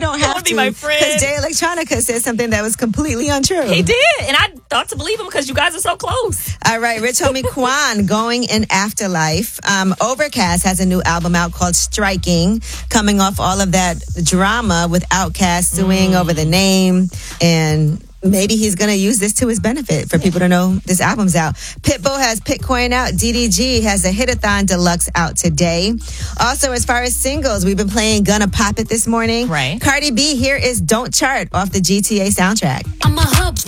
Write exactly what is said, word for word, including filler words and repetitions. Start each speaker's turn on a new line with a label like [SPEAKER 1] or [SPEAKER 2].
[SPEAKER 1] don't
[SPEAKER 2] You
[SPEAKER 1] have
[SPEAKER 2] wanna
[SPEAKER 1] to.
[SPEAKER 2] be my friend?
[SPEAKER 1] Because Jay Electronica said something that was completely untrue.
[SPEAKER 2] He did, and I thought to believe him because you guys are so close.
[SPEAKER 1] All right, Rich Homie Quan, Going in Afterlife. Um, Overcast has a new album out called Striking, coming off all of that drama with Outkast suing
[SPEAKER 2] Mm.
[SPEAKER 1] over the name, and maybe he's going to use this to his benefit for people to know this album's out. Pitbull has Pitcoin out. D D G has a Hit-a-thon Deluxe out today. Also, as far as singles, we've been playing Gonna Pop It this morning.
[SPEAKER 2] Right.
[SPEAKER 1] Cardi B, here is Don't Chart off the G T A soundtrack.
[SPEAKER 3] I'm a hub.